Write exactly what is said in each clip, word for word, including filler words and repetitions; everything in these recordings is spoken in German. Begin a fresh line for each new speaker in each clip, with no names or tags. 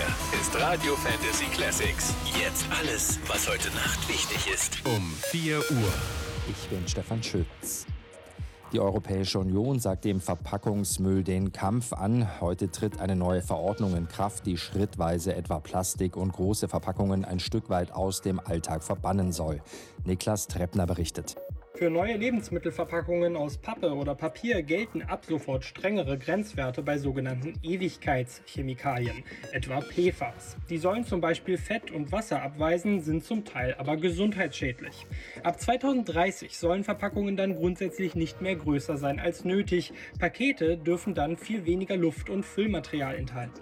ist Radio Fantasy Classics. Jetzt alles, was heute Nacht wichtig ist. Um vier Uhr.
Ich bin Stefan Schütz. Die Europäische Union sagt dem Verpackungsmüll den Kampf an. Heute tritt eine neue Verordnung in Kraft, die schrittweise etwa Plastik und große Verpackungen ein Stück weit aus dem Alltag verbannen soll. Niklas Treppner berichtet.
Für neue Lebensmittelverpackungen aus Pappe oder Papier gelten ab sofort strengere Grenzwerte bei sogenannten Ewigkeitschemikalien, etwa P F A S. Die sollen zum Beispiel Fett und Wasser abweisen, sind zum Teil aber gesundheitsschädlich. Ab zweitausenddreißig sollen Verpackungen dann grundsätzlich nicht mehr größer sein als nötig. Pakete dürfen dann viel weniger Luft- und Füllmaterial enthalten.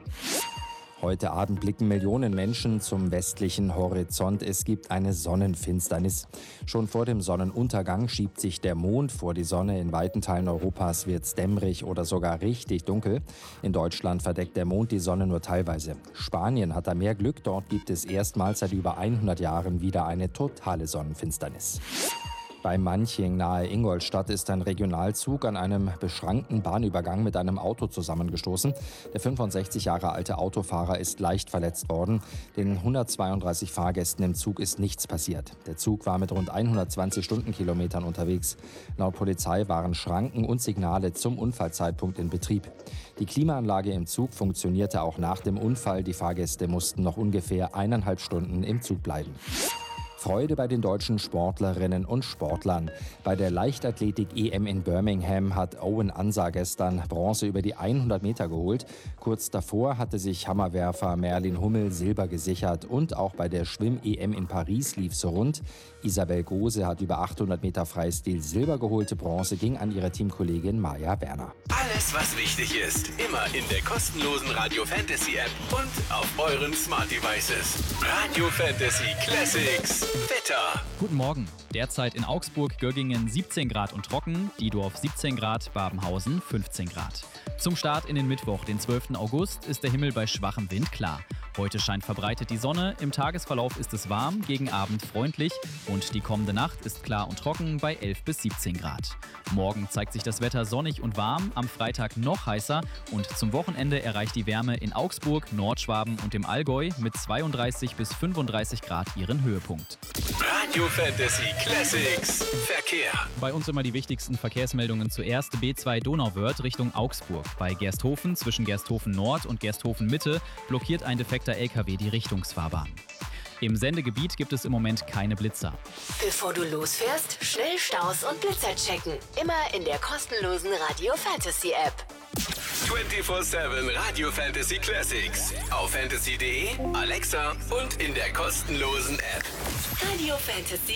Heute Abend blicken Millionen Menschen zum westlichen Horizont. Es gibt eine Sonnenfinsternis. Schon vor dem Sonnenuntergang schiebt sich der Mond vor die Sonne. In weiten Teilen Europas wird es dämmerig oder sogar richtig dunkel. In Deutschland verdeckt der Mond die Sonne nur teilweise. Spanien hat da mehr Glück. Dort gibt es erstmals seit über hundert Jahren wieder eine totale Sonnenfinsternis. Bei Manching nahe Ingolstadt ist ein Regionalzug an einem beschrankten Bahnübergang mit einem Auto zusammengestoßen. Der fünfundsechzig Jahre alte Autofahrer ist leicht verletzt worden. Den hundertzweiunddreißig Fahrgästen im Zug ist nichts passiert. Der Zug war mit rund hundertzwanzig Stundenkilometern unterwegs. Laut Polizei waren Schranken und Signale zum Unfallzeitpunkt in Betrieb. Die Klimaanlage im Zug funktionierte auch nach dem Unfall. Die Fahrgäste mussten noch ungefähr eineinhalb Stunden im Zug bleiben. Freude bei den deutschen Sportlerinnen und Sportlern. Bei der Leichtathletik-E M in Birmingham hat Owen Ansa gestern Bronze über die hundert Meter geholt. Kurz davor hatte sich Hammerwerfer Merlin Hummel Silber gesichert. Und auch bei der Schwimm-E M in Paris lief so rund. Isabel Gose hat über achthundert Meter Freistil Silber geholte. Bronze ging an ihre Teamkollegin Maja Werner.
Alles, was wichtig ist, immer in der kostenlosen Radio Fantasy App und auf euren Smart Devices. Radio Fantasy Classics. Wetter.
Guten Morgen. Derzeit in Augsburg, Göggingen siebzehn Grad und trocken, Diedorf siebzehn Grad, Babenhausen fünfzehn Grad. Zum Start in den Mittwoch, den zwölften August, ist der Himmel bei schwachem Wind klar. Heute scheint verbreitet die Sonne, im Tagesverlauf ist es warm, gegen Abend freundlich und die kommende Nacht ist klar und trocken bei elf bis siebzehn Grad. Morgen zeigt sich das Wetter sonnig und warm, am Freitag noch heißer und zum Wochenende erreicht die Wärme in Augsburg, Nordschwaben und im Allgäu mit zweiunddreißig bis fünfunddreißig Grad ihren Höhepunkt.
Radio Fantasy Classics Verkehr.
Bei uns immer die wichtigsten Verkehrsmeldungen zuerst. B zwei Donauwörth Richtung Augsburg. Bei Gersthofen zwischen Gersthofen Nord und Gersthofen Mitte blockiert ein defekter L K W die Richtungsfahrbahn. Im Sendegebiet gibt es im Moment keine Blitzer.
Bevor du losfährst, schnell Staus und Blitzer checken. Immer in der kostenlosen Radio Fantasy App.
vierundzwanzig sieben Radio Fantasy Classics. Auf fantasy punkt de, Alexa und in der kostenlosen App.
Radio Fantasy